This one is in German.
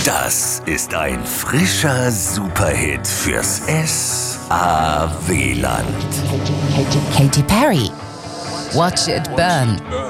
Das ist ein frischer Superhit fürs S.A.W.Land. Katy Perry. Watch It Burn.